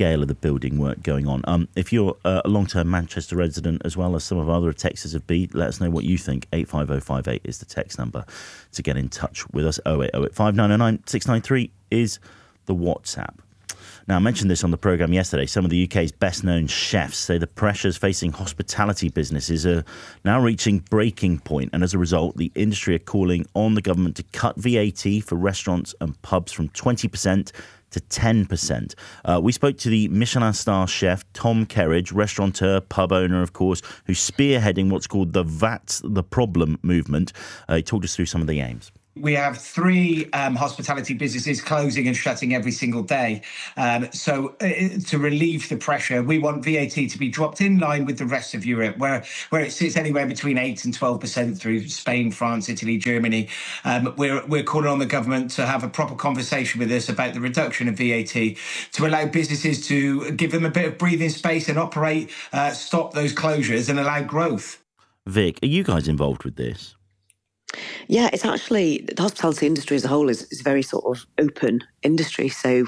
scale of the building work going on. If you're a long-term Manchester resident, as well as some of other Texas have been, let us know what you think. 85058 is the text number to get in touch with us. 0808 5909 693 is the WhatsApp. Now, I mentioned this on the programme yesterday. Some of the UK's best-known chefs say the pressures facing hospitality businesses are now reaching breaking point, and as a result, the industry are calling on the government to cut VAT for restaurants and pubs from 20% to 10%. We spoke to the Michelin star chef Tom Kerridge, restaurateur, pub owner, of course, who's spearheading what's called the VAT's the Problem movement. He talked us through some of the aims. We have three hospitality businesses closing and shutting every single day. So to relieve the pressure, we want VAT to be dropped in line with the rest of Europe, where it sits anywhere between 8 and 12% through Spain, France, Italy, Germany. We're calling on the government to have a proper conversation with us about the reduction of VAT, to allow businesses to give them a bit of breathing space and operate, stop those closures and allow growth. Vic, are you guys involved with this? Yeah, it's actually, the hospitality industry as a whole is a very sort of open industry. So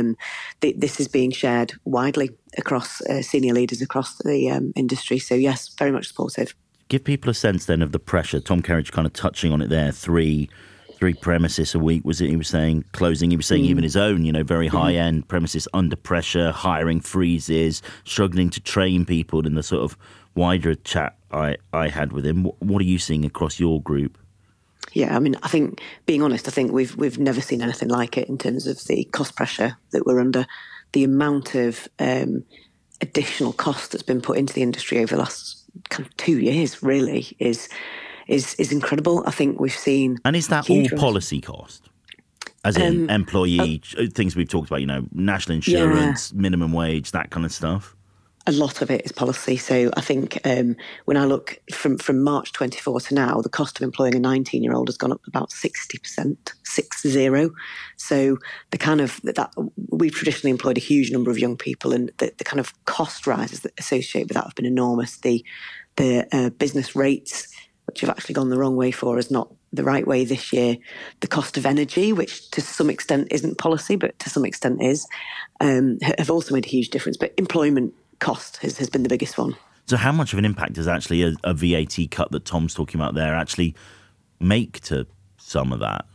this is being shared widely across senior leaders across the industry. So yes, very much supportive. Give people a sense then of the pressure. Tom Kerridge kind of touching on it there. Three premises a week, was it? He was saying closing. He was saying even his own, very high-end premises under pressure, hiring freezes, struggling to train people. In the sort of wider chat I had with him, what are you seeing across your group? Yeah, I mean, I think, being honest, I think we've never seen anything like it in terms of the cost pressure that we're under. The amount of additional cost that's been put into the industry over the last kind of 2 years really is incredible. I think we've seen... And is that all policy cost? As in employee, things we've talked about, national insurance, minimum wage, that kind of stuff? A lot of it is policy. So I think when I look from March 24 to now, the cost of employing a 19-year-old has gone up about 60%, 60. So the kind of that we've traditionally employed a huge number of young people, and the kind of cost rises that associate with that have been enormous. The business rates, which have actually gone the wrong way for us, not the right way this year. The cost of energy, which to some extent isn't policy, but to some extent is, have also made a huge difference. But employment cost has been the biggest one. So how much of an impact does actually a VAT cut that Tom's talking about there actually make to some of that?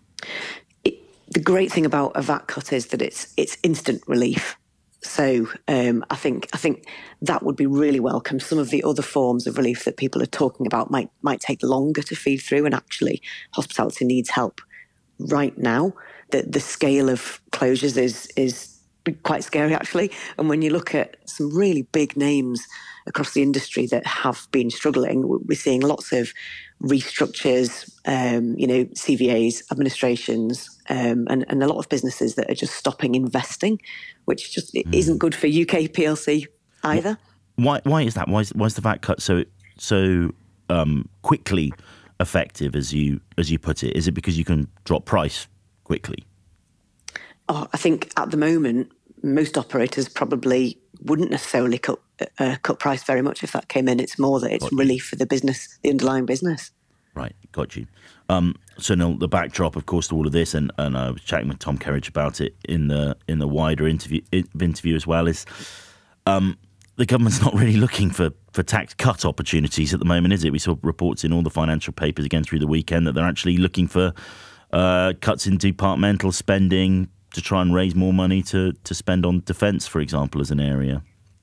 The great thing about a VAT cut is that it's instant relief. So I think that would be really welcome. Some of the other forms of relief that people are talking about might take longer to feed through, and actually hospitality needs help right now. The scale of closures is quite scary, actually. And when you look at some really big names across the industry that have been struggling, we're seeing lots of restructures, CVAs, administrations, and a lot of businesses that are just stopping investing, which just isn't good for UK PLC either. Why is that? Why is the VAT cut so quickly effective, as you put it? Is it because you can drop price quickly? Oh, I think at the moment, most operators probably wouldn't necessarily cut price very much if that came in. It's more that it's relief for the business, the underlying business. Right, got you. So Neil, the backdrop, of course, to all of this, and I was chatting with Tom Kerridge about it in the wider interview as well, is the government's not really looking for tax cut opportunities at the moment, is it? We saw reports in all the financial papers again through the weekend that they're actually looking for cuts in departmental spending to try and raise more money to spend on defence, for example, as an area.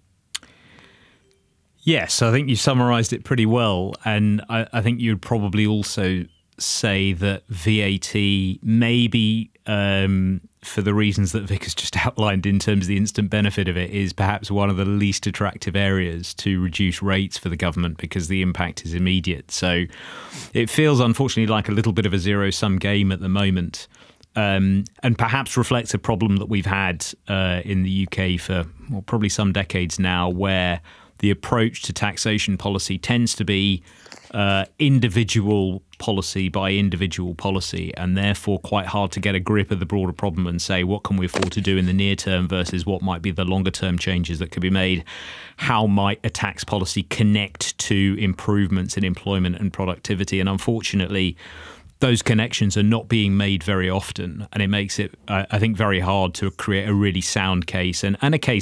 Yes, I think you summarised it pretty well. And I think you'd probably also say that VAT maybe, for the reasons that Vic has just outlined in terms of the instant benefit of it, is perhaps one of the least attractive areas to reduce rates for the government because the impact is immediate. So it feels, unfortunately, like a little bit of a zero-sum game at the moment. And perhaps reflects a problem that we've had in the UK for probably some decades now, where the approach to taxation policy tends to be individual policy by individual policy, and therefore quite hard to get a grip of the broader problem and say what can we afford to do in the near term versus what might be the longer term changes that could be made. How might a tax policy connect to improvements in employment and productivity? And unfortunately, those connections are not being made very often, and it makes it, I think, very hard to create a really sound case and a case